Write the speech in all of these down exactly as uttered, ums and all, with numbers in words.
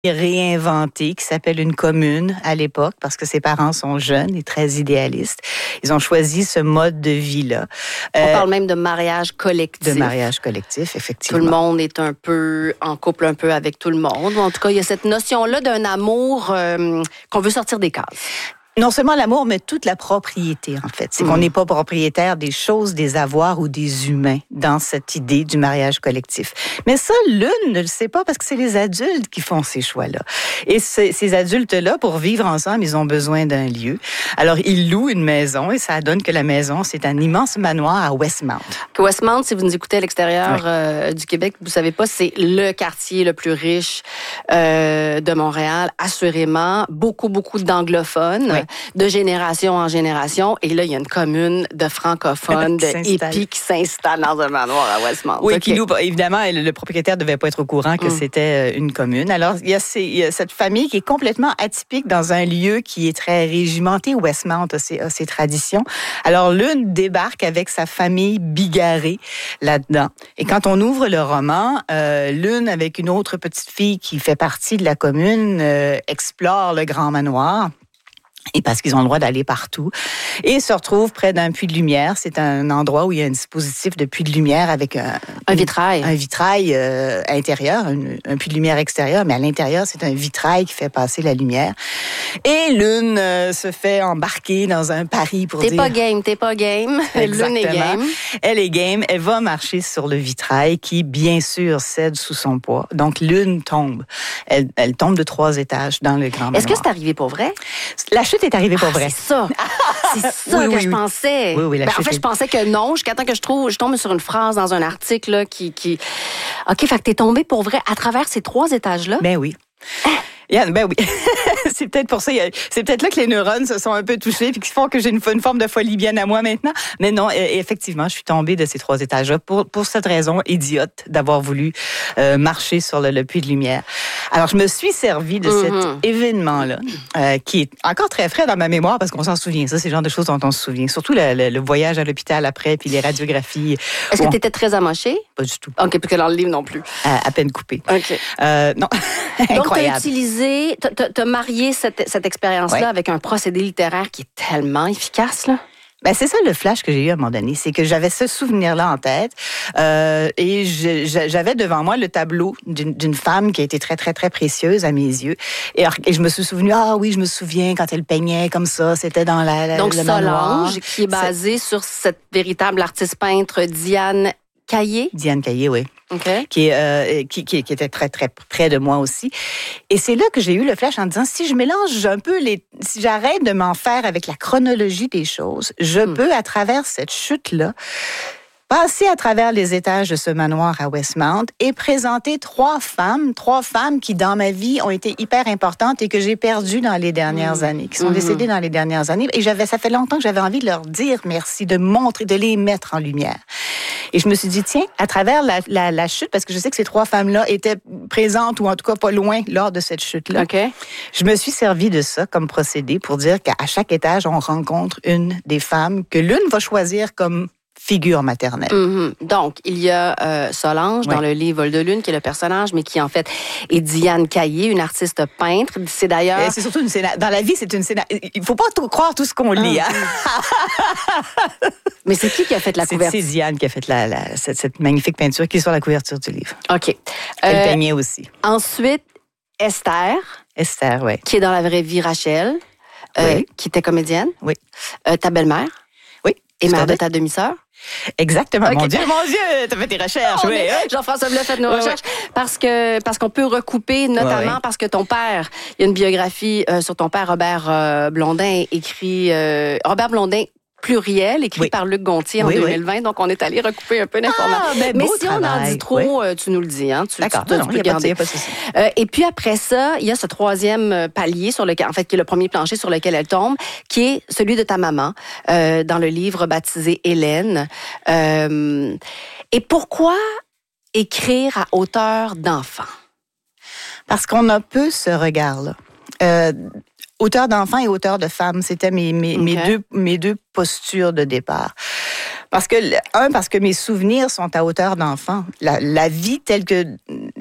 réinventé qui s'appelle une commune à l'époque parce que ses parents sont jeunes et très idéalistes. Ils ont choisi ce mode de vie-là. On euh, parle même de mariage collectif. De mariage collectif, effectivement. Tout le monde est un peu en couple un peu avec tout le monde. En tout cas, il y a cette notion-là d'un amour euh, qu'on veut sortir des cases. Non seulement l'amour, mais toute la propriété, en fait. C'est mmh. qu'on n'est pas propriétaire des choses, des avoirs ou des humains dans cette idée du mariage collectif. Mais ça, l'une ne le sait pas parce que c'est les adultes qui font ces choix-là. Et ces, ces adultes-là, pour vivre ensemble, ils ont besoin d'un lieu. Alors, ils louent une maison et ça donne que la maison, c'est un immense manoir à Westmount. Westmount, si vous nous écoutez à l'extérieur oui. euh, du Québec, vous savez pas, c'est le quartier le plus riche euh, de Montréal, assurément. Beaucoup, beaucoup d'anglophones. Oui. De génération en génération. Et là, il y a une commune de francophones, de hippies qui s'installent dans un manoir à Westmount. Oui, okay. qui loue, évidemment, le propriétaire ne devait pas être au courant que mm. c'était une commune. Alors, il y, a ces, il y a cette famille qui est complètement atypique dans un lieu qui est très régimenté. Westmount a ses, a ses traditions. Alors, l'une débarque avec sa famille bigarrée là-dedans. Et quand on ouvre le roman, euh, l'une, avec une autre petite fille qui fait partie de la commune, euh, explore le grand manoir. Et parce qu'ils ont le droit d'aller partout. Et se retrouvent près d'un puits de lumière. C'est un endroit où il y a un dispositif de puits de lumière avec un... Un vitrail. Un vitrail euh, intérieur, un, un puits de lumière extérieur, mais à l'intérieur, c'est un vitrail qui fait passer la lumière. Et l'une euh, se fait embarquer dans un pari pour t'es dire... T'es pas game, t'es pas game. L'une est game. Elle est game. Elle va marcher sur le vitrail qui, bien sûr, cède sous son poids. Donc, l'une tombe. Elle, elle tombe de trois étages dans le grand manoir. Est-ce que c'est arrivé pour vrai? La chute est arrivée pour ah, vrai. C'est ça. C'est ça oui, que oui, je oui. pensais. Oui, oui, la ben, chute en fait, est... je pensais que non. Jusqu'à temps que je trouve, je tombe sur une phrase dans un article là, qui, qui... OK, fait que t'es tombé pour vrai à travers ces trois étages-là? Ben oui. Yeah, ben oui. C'est peut-être pour ça, c'est peut-être là que les neurones se sont un peu touchés puis qui font que j'ai une, une forme de folie bien à moi maintenant. Mais non, effectivement, je suis tombée de ces trois étages-là pour, pour cette raison idiote d'avoir voulu euh, marcher sur le, le puits de lumière. Alors, je me suis servi de mm-hmm. cet événement-là euh, qui est encore très frais dans ma mémoire parce qu'on s'en souvient. Ça, c'est le genre de choses dont on se souvient. Surtout le, le, le voyage à l'hôpital après puis les radiographies. Est-ce que tu étais très amochée? Pas du tout. OK, puis que dans le livre non plus. À, à peine coupé. OK. Euh, non, incroyable. Donc, tu as utilisé, tu as marié cette, cette expérience-là ouais. avec un procédé littéraire qui est tellement efficace, là? Ben c'est ça le flash que j'ai eu à un moment donné, c'est que j'avais ce souvenir-là en tête euh, et je, j'avais devant moi le tableau d'une, d'une femme qui a été très très très précieuse à mes yeux et, et je me suis souvenu ah oui je me souviens quand elle peignait comme ça, c'était dans la, la donc le Solange manoir. Qui est basée c'est... sur cette véritable artiste peintre Diane Caillé. Diane Caillé, oui. Okay. Qui, euh, qui, qui, qui était très, très près de moi aussi. Et c'est là que j'ai eu le flash en disant, si je mélange un peu les... Si j'arrête de m'en faire avec la chronologie des choses, je hmm. peux, à travers cette chute-là, passer à travers les étages de ce manoir à Westmount et présenter trois femmes, trois femmes qui, dans ma vie, ont été hyper importantes et que j'ai perdues dans les dernières mmh. années, qui sont mmh. décédées dans les dernières années. Et j'avais, ça fait longtemps que j'avais envie de leur dire merci, de montrer, de les mettre en lumière. Et je me suis dit, tiens, à travers la, la, la chute, parce que je sais que ces trois femmes-là étaient présentes ou en tout cas pas loin lors de cette chute-là, okay. je me suis servi de ça comme procédé pour dire qu'à chaque étage, on rencontre une des femmes que l'une va choisir comme figure maternelle. Mm-hmm. Donc, il y a euh, Solange oui. dans le livre Vol de lune, qui est le personnage, mais qui en fait est Diane Caillé, une artiste peintre. C'est d'ailleurs... Et c'est surtout une scénar... Dans la vie, c'est une scénar... Il ne faut pas tout croire tout ce qu'on lit. Mm-hmm. Hein? Mais c'est qui qui a fait la c'est, couverture? C'est Diane qui a fait la, la, cette, cette magnifique peinture qui est sur la couverture du livre. OK. Elle euh, peignait aussi. Ensuite, Esther. Esther, oui. Qui est dans la vraie vie Rachel, euh, oui. qui était comédienne. Oui. Euh, ta belle-mère. Oui. Et mère de ta demi-sœur. Exactement. Okay. Mon Dieu, mon Dieu, t'as fait tes recherches. Oh, oui, hein? Jean-François Blais fait nos oui, recherches oui. parce que parce qu'on peut recouper, notamment oui, oui. parce que ton père, il y a une biographie euh, sur ton père Robert euh, Blondin, écrit euh, Robert Blondin. Pluriel, écrit oui. par Luc Gontier en oui, deux mille vingt. Oui. Donc, on est allé recouper un peu d'informations. Ah, ben, mais si travail. on en dit trop, oui. tu nous le dis. Hein? Tu, D'accord, tu, non, tu peux non, garder. Il n'y a pas de souci. Euh, et puis après ça, il y a ce troisième palier, sur lequel, en fait, qui est le premier plancher sur lequel elle tombe, qui est celui de ta maman, euh, dans le livre baptisé Hélène. Euh, et pourquoi écrire à hauteur d'enfant? Parce qu'on a peu ce regard-là. Euh, Auteur d'enfant et auteur de femme, c'était mes, mes, okay. mes, deux, mes deux postures de départ. Parce que, un, parce que mes souvenirs sont à hauteur d'enfant. La, la vie telle que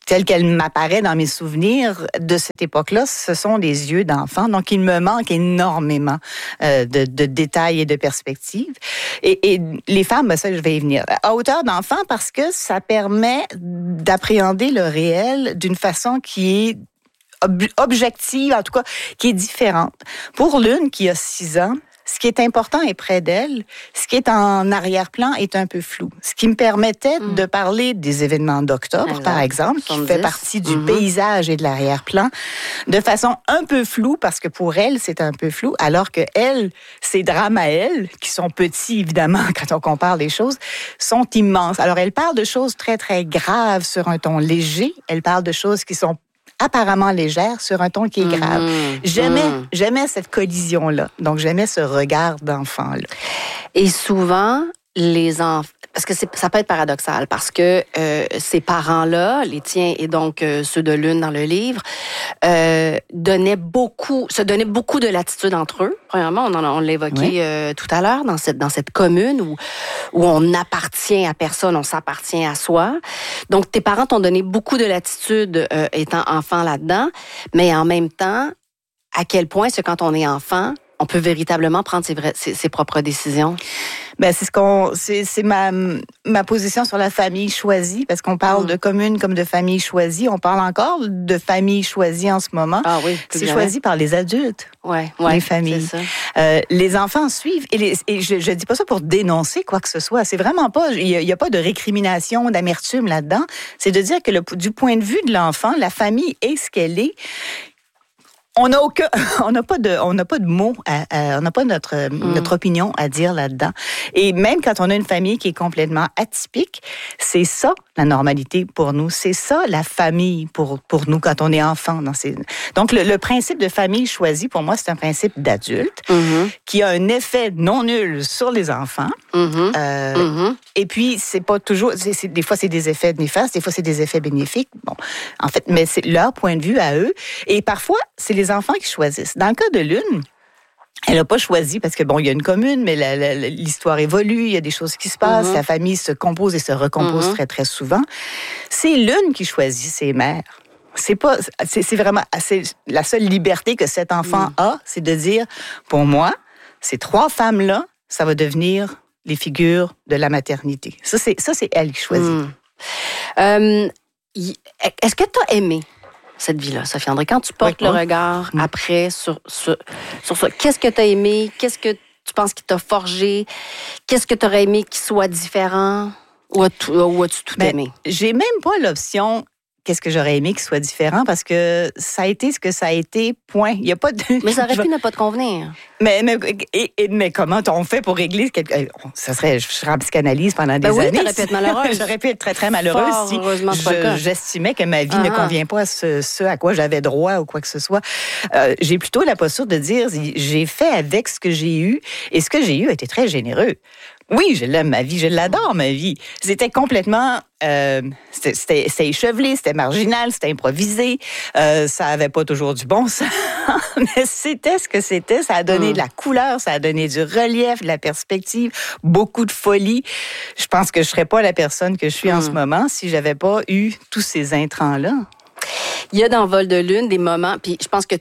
telle qu'elle m'apparaît dans mes souvenirs de cette époque-là, ce sont des yeux d'enfant. Donc, il me manque énormément euh, de, de détails et de perspectives. Et, et les femmes, ben ça, je vais y venir. À hauteur d'enfant, parce que ça permet d'appréhender le réel d'une façon qui est ob- objective, en tout cas, qui est différente. Pour l'une qui a six ans, ce qui est important est près d'elle. Ce qui est en arrière-plan est un peu flou. Ce qui me permettait mmh. de parler des événements d'octobre, exact. Par exemple, qui fait partie du mmh. paysage et de l'arrière-plan, de façon un peu floue, parce que pour elle, c'est un peu flou, alors que elle, ses drames à elle, qui sont petits, évidemment, quand on compare les choses, sont immenses. Alors, elle parle de choses très, très graves sur un ton léger. Elle parle de choses qui sont apparemment légère sur un ton qui est grave. Mmh, j'aimais, mmh. j'aimais cette collision-là. Donc, j'aimais ce regard d'enfant-là. Et souvent, les enfants... Parce que c'est, ça peut être paradoxal, parce que euh, ces parents-là, les tiens et donc euh, ceux de l'une dans le livre, euh, donnaient beaucoup, se donnaient beaucoup de latitude entre eux. Premièrement, on, en, on l'évoquait oui. euh, tout à l'heure, dans cette, dans cette commune où, où on n'appartient à personne, on s'appartient à soi. Donc, tes parents t'ont donné beaucoup de latitude euh, étant enfant là-dedans, mais en même temps, à quel point, c'est quand on est enfant, on peut véritablement prendre ses, vrais, ses, ses propres décisions? Ben c'est ce qu'on, c'est, c'est ma ma position sur la famille choisie, parce qu'on parle mmh. de commune comme de famille choisie. On parle encore de famille choisie en ce moment. Ah oui, c'est choisi par les adultes. Ouais, ouais, les familles. C'est ça. Euh, les enfants suivent et, les, et je, je dis pas ça pour dénoncer quoi que ce soit. C'est vraiment pas. Il y, y a pas de récrimination, d'amertume là-dedans. C'est de dire que le, du point de vue de l'enfant, la famille est ce qu'elle est. On n'a aucun, on n'a pas de, on n'a pas de mots, à, à, on n'a pas notre mm. notre opinion à dire là-dedans. Et même quand on a une famille qui est complètement atypique, c'est ça la normalité pour nous, c'est ça la famille pour pour nous quand on est enfant. Dans ces... Donc le, le principe de famille choisie pour moi c'est un principe d'adulte mm-hmm. qui a un effet non nul sur les enfants. Mm-hmm. Euh, mm-hmm. Et puis c'est pas toujours, c'est, c'est, des fois c'est des effets néfastes, des fois c'est des effets bénéfiques. Bon, en fait, mais c'est leur point de vue à eux. Et parfois c'est les enfants qui choisissent. Dans le cas de l'une, elle n'a pas choisi parce que, bon, il y a une commune, mais la, la, l'histoire évolue, il y a des choses qui se passent, mm-hmm. la famille se compose et se recompose mm-hmm. très, très souvent. C'est l'une qui choisit ses mères. C'est pas, c'est, c'est vraiment, c'est la seule liberté que cet enfant mm. a, c'est de dire, pour moi, ces trois femmes-là, ça va devenir les figures de la maternité. Ça, c'est, ça, c'est elle qui choisit. Mm. Euh, est-ce que tu as aimé cette vie-là, Sophie André? Quand tu portes oui, le oui. regard mmh. après sur, sur, sur ça, qu'est-ce que tu as aimé? Qu'est-ce que tu penses qui t'a forgé? Qu'est-ce que tu aurais aimé qui soit différent? Ou as-tu, ou as-tu tout ben, aimé? J'ai même pas l'option qu'est-ce que j'aurais aimé qu'il soit différent parce que ça a été ce que ça a été, point. Il y a pas de... Mais ça aurait pu ne pas te convenir. Mais, mais, et, et, mais comment on fait pour régler... Quelque... Ça serait... Je serais en psychanalyse pendant des ben oui, années. T'aurais pu être malheureuse. J'aurais pu être très, très malheureuse Fort, si je, j'estimais que ma vie uh-huh. ne convient pas à ce, ce à quoi j'avais droit ou quoi que ce soit. Euh, j'ai plutôt la posture de dire, j'ai fait avec ce que j'ai eu et ce que j'ai eu a été très généreux. Oui, je l'aime, ma vie, je l'adore, ma vie. C'était complètement... Euh, c'était, c'était, c'était échevelé, c'était marginal, c'était improvisé. Euh, ça avait pas toujours du bon sens, mais c'était ce que c'était. Ça a donné mmh. de la couleur, ça a donné du relief, de la perspective, beaucoup de folie. Je pense que je serais pas la personne que je suis mmh. en ce moment si j'avais pas eu tous ces intrants-là. Il y a dans Vol de lune des moments, puis je pense que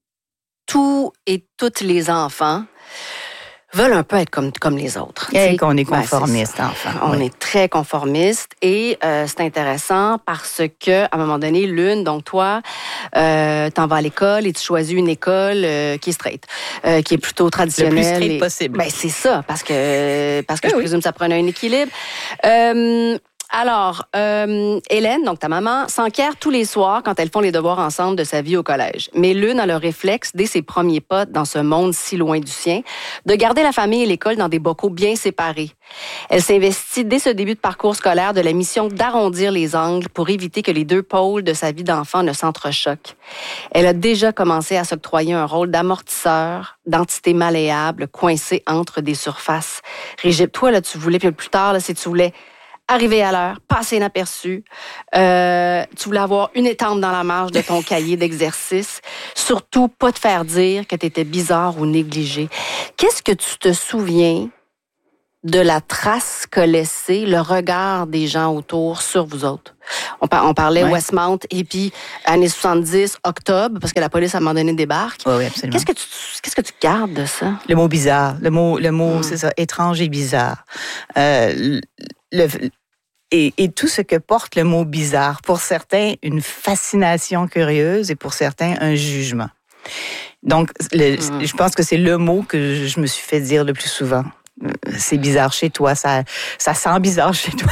tous et toutes les enfants veulent un peu être comme, comme les autres. Et qu'on est conformiste, ben, enfin. On oui. est très conformiste et euh, c'est intéressant parce que à un moment donné, l'une, donc toi, euh, t'en vas à l'école et tu choisis une école euh, qui est straight, euh, qui est plutôt traditionnelle. Le plus straight et, possible. Ben, c'est ça, parce que, parce que oui, je présume oui. que ça prenait un équilibre. Euh, Alors, euh, Hélène, donc ta maman, s'enquiert tous les soirs quand elles font les devoirs ensemble de sa vie au collège. Mais l'une a le réflexe, dès ses premiers pas dans ce monde si loin du sien, de garder la famille et l'école dans des bocaux bien séparés. Elle s'investit dès ce début de parcours scolaire de la mission d'arrondir les angles pour éviter que les deux pôles de sa vie d'enfant ne s'entrechoquent. Elle a déjà commencé à s'octroyer un rôle d'amortisseur, d'entité malléable, coincée entre des surfaces rigides. Toi, là, tu voulais, puis plus tard, là, si tu voulais arriver à l'heure, passer inaperçu. Euh, tu voulais avoir une étampe dans la marge de ton cahier d'exercice. Surtout, pas te faire dire que tu étais bizarre ou négligé. Qu'est-ce que tu te souviens de la trace qu'a laissé le regard des gens autour sur vous autres. On, par, on parlait ouais. Westmount et puis années soixante-dix, octobre, parce que la police à un moment donné débarque. Oui, oui, absolument. Qu'est-ce que tu, qu'est-ce que tu gardes de ça? Le mot bizarre. Le mot, le mot, mm. c'est ça, étrange et bizarre. Euh, le, et, et tout ce que porte le mot bizarre. Pour certains, une fascination curieuse et pour certains, un jugement. Donc, le, mm. je pense que c'est le mot que je me suis fait dire le plus souvent. C'est bizarre chez toi, ça, ça sent bizarre chez toi.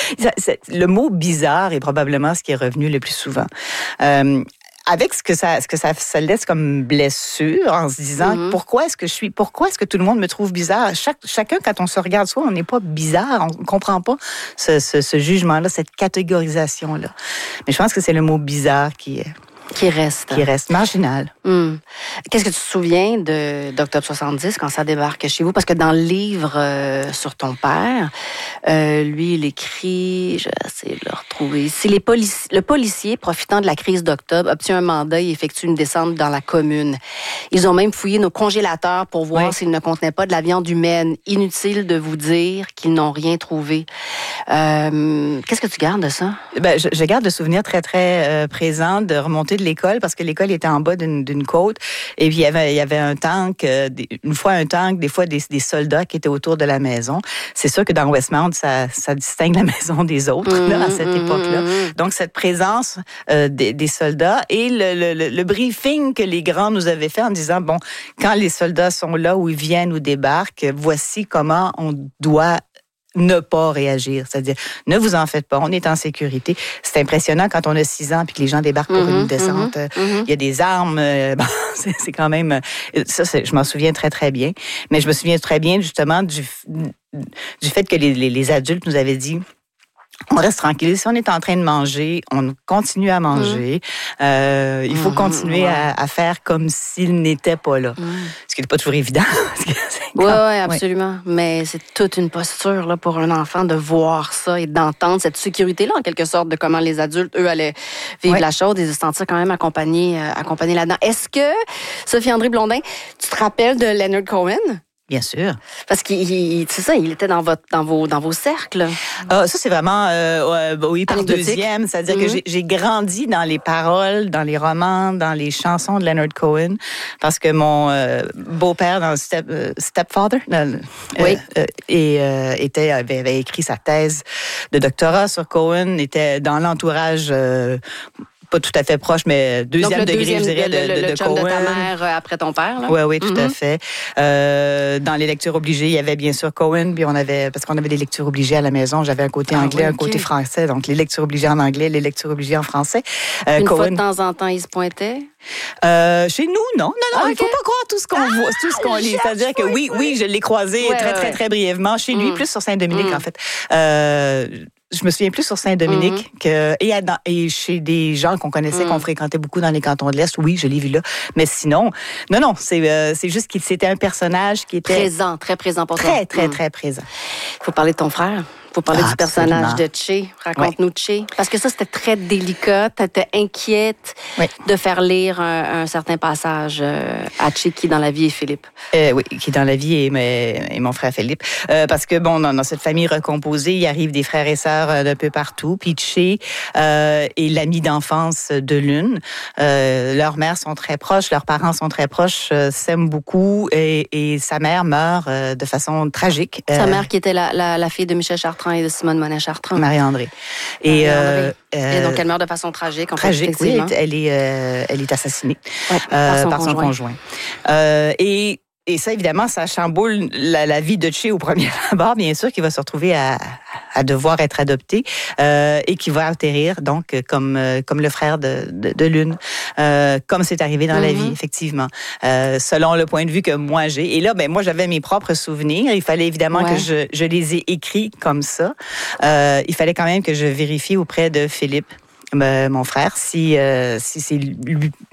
Le mot bizarre est probablement ce qui est revenu le plus souvent. Euh, avec ce que ça, ce que ça, ça laisse comme blessure, en se disant mm-hmm. pourquoi est-ce que je suis, pourquoi est-ce que tout le monde me trouve bizarre. Chaque, chacun, quand on se regarde soi, on n'est pas bizarre, on ne comprend pas ce, ce, ce jugement-là, cette catégorisation-là. Mais je pense que c'est le mot bizarre qui est Qui reste. Qui reste marginal. Hum. Qu'est-ce que tu te souviens de, d'octobre soixante-dix, quand ça débarque chez vous? Parce que dans le livre euh, sur ton père, euh, lui, il écrit, je vais essayer de le retrouver ici, les polici- le policier, profitant de la crise d'octobre, obtient un mandat et effectue une descente dans la commune. Ils ont même fouillé nos congélateurs pour voir oui. s'ils ne contenaient pas de la viande humaine. Inutile de vous dire qu'ils n'ont rien trouvé. Euh, qu'est-ce que tu gardes de ça? Ben, je, je garde le souvenir très, très euh, présent de remonter de l'école, parce que l'école était en bas d'une, d'une côte, et puis il y avait, il y avait un tank, euh, une fois un tank, des fois des, des soldats qui étaient autour de la maison. C'est sûr que dans Westmount, ça, ça distingue la maison des autres mmh, là, à cette mmh, époque-là. Mmh. Donc, cette présence euh, des, des soldats et le, le, le briefing que les grands nous avaient fait en disant, bon, quand les soldats sont là ou ils viennent ou débarquent, voici comment on doit ne pas réagir. C'est-à-dire, ne vous en faites pas, on est en sécurité. C'est impressionnant quand on a six ans puis que les gens débarquent pour mmh, une descente. Mmh, mmh. Il y a des armes. Euh, bon, c'est, c'est quand même... Ça, c'est, je m'en souviens très, très bien. Mais je me souviens très bien, justement, du, du fait que les, les, les adultes nous avaient dit... On reste tranquille. Si on est en train de manger, on continue à manger. Mmh. Euh, il faut mmh, continuer ouais. à, à faire comme s'il n'était pas là. Mmh. Ce qui n'est pas toujours évident. Oui, ouais, absolument. Ouais. Mais c'est toute une posture là, pour un enfant de voir ça et d'entendre cette sécurité-là, en quelque sorte, de comment les adultes, eux, allaient vivre ouais. la chose et de se sentir quand même accompagnés, euh, accompagnés là-dedans. Est-ce que, Sophie-André Blondin, tu te rappelles de Leonard Cohen? Bien sûr. Parce qu'il, c'est ça, il était dans votre, dans vos, dans vos cercles. Ah, ça c'est vraiment, euh, oui, par deuxième, c'est-à-dire mm-hmm. que j'ai, j'ai grandi dans les paroles, dans les romans, dans les chansons de Leonard Cohen, parce que mon euh, beau-père dans Step, euh, Stepfather, euh, oui. euh, et euh, était avait, avait écrit sa thèse de doctorat sur Cohen, était dans l'entourage. Euh, pas tout à fait proche, mais deuxième Donc, le degré, deuxième, je dirais, le, de, le, de, le de chum Cohen. de ta mère après ton père, là? Oui, oui, tout mm-hmm. à fait. Euh, dans les lectures obligées, il y avait bien sûr Cohen, puis on avait, parce qu'on avait des lectures obligées à la maison, j'avais un côté anglais, ah, oui, un okay. côté français, donc les lectures obligées en anglais, les lectures obligées en français. Euh, Une Cohen, fois de temps en temps, il se pointait? Euh, chez nous, non. Non, non, ah, il ne okay. faut pas croire tout ce qu'on ah, voit, tout ce qu'on lit. C'est-à-dire que oui, oui, je l'ai croisé ouais, très, ouais. très, très brièvement. Chez lui, mm. plus sur Saint-Dominique, mm. en fait. Euh, je me souviens plus sur Saint-Dominique mm-hmm. que, et, à, et chez des gens qu'on connaissait, mm. qu'on fréquentait beaucoup dans les cantons de l'Est. Oui, je l'ai vu là. Mais sinon, non, non, c'est, euh, c'est juste qu'il c'était un personnage qui était... Présent, très présent pour toi. Très, très, mm. très présent. Il faut parler de ton frère. Il faut parler ah, du personnage absolument. de Che. Raconte-nous ouais. Che. Parce que ça, c'était très délicat. Tu étais inquiète ouais. de faire lire un, un certain passage à Che qui, dans la vie, est Philippe. Euh, oui, qui, dans la vie, est, est mon frère Philippe. Euh, parce que, bon, dans, dans cette famille recomposée, il arrive des frères et sœurs d'un peu partout. Puis Che euh, est l'ami d'enfance de l'une. Euh, leurs mères sont très proches, leurs parents sont très proches, euh, s'aiment beaucoup. Et, et sa mère meurt euh, de façon tragique. Sa euh, mère qui était la, la, la fille de Michel Chartrand et de Simone Monet-Chartrand. Marie-André. Et, Marie-André. Euh, et donc, elle meurt de façon tragique. En tragique, fait, oui. Elle est, euh, elle est assassinée ouais, par son euh, par conjoint. Son conjoint. Euh, et Et ça, évidemment, ça chamboule la, la vie de Che au premier abord, bien sûr, qui va se retrouver à, à devoir être adopté euh, et qui va atterrir, donc, comme, comme le frère de, de, de l'une, euh, comme c'est arrivé dans mm-hmm. la vie, effectivement, euh, selon le point de vue que moi j'ai. Et là, ben moi, j'avais mes propres souvenirs. Il fallait évidemment ouais. que je, je les ai écrits comme ça. Euh, il fallait quand même que je vérifie auprès de Philippe, mon frère, si, euh, si c'est lui,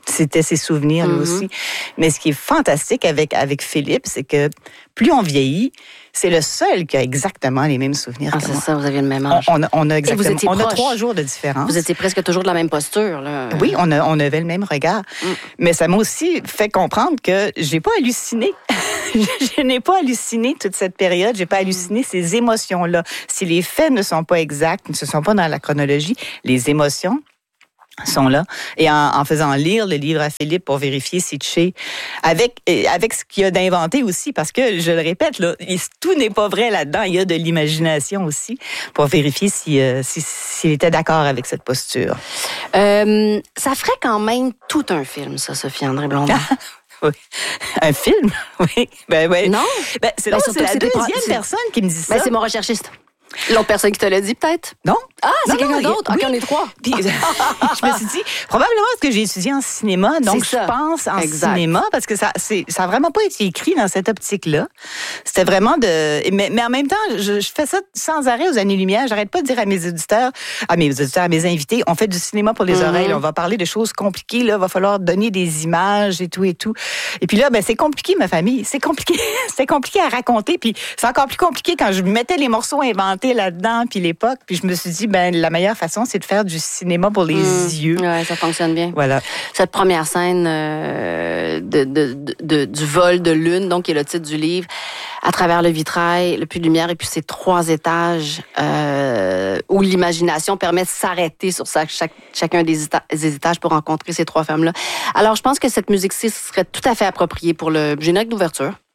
c'était ses souvenirs, lui Mhm. aussi. Mais ce qui est fantastique avec, avec Philippe, c'est que plus on vieillit, c'est le seul qui a exactement les mêmes souvenirs Ah, que c'est moi. ça, vous aviez le même On, âge. on a, on a exactement, étiez on a proches. trois jours de différence. Vous étiez presque toujours de la même posture, là. Oui, on, a, on avait le même regard. Mm. Mais ça m'a aussi fait comprendre que j'ai pas halluciné. Je n'ai pas halluciné toute cette période. J'ai pas halluciné ces émotions-là. Si les faits ne sont pas exacts, ne se sont pas dans la chronologie, les émotions sont là. Et en, en faisant lire le livre à Philippe pour vérifier si Tché, avec, avec ce qu'il y a d'inventé aussi, parce que, je le répète, là, tout n'est pas vrai là-dedans. Il y a de l'imagination aussi pour vérifier si, euh, si, s'il était d'accord avec cette posture. Euh, ça ferait quand même tout un film, ça, Sophie André Blondin. Oui. Un film? Oui. Ben, ouais. Non? Ben, c'est, Ben, non, surtout c'est que la c'est des deuxième pro- c'est- personne qui me dit ça. Ben, c'est mon recherchiste. L'autre personne qui te l'a dit, peut-être? Non? Ah, c'est Non, quelqu'un non, d'autre? oui. OK, on est trois. Puis, je me suis dit, probablement parce que j'ai étudié en cinéma, donc C'est ça. je pense en Exact. cinéma, parce que ça c'est, ça a vraiment pas été écrit dans cette optique-là. C'était vraiment de... Mais, mais en même temps, je, je fais ça sans arrêt aux années-lumière. J'arrête pas de dire à mes auditeurs, à mes auditeurs, à mes invités, on fait du cinéma pour les Mm-hmm. oreilles, on va parler de choses compliquées, là, va falloir donner des images et tout et tout. Et puis là, ben c'est compliqué, ma famille. C'est compliqué. C'est compliqué à raconter, puis c'est encore plus compliqué quand je mettais les morceaux inventés là-dedans, puis l'époque, puis je me suis dit, ben la meilleure façon, c'est de faire du cinéma pour les Mm. yeux. Ouais, ça fonctionne bien. Voilà. Cette première scène euh, de, de, de, de- du vol de lune, donc qui est le titre du livre, à travers le vitrail, le puits de lumière, et puis ces trois étages euh, où l'imagination permet de s'arrêter sur chaque, chaque, chacun des, éta- des étages pour rencontrer ces trois femmes-là. Alors, je pense que cette musique-ci serait tout à fait appropriée pour le générique d'ouverture.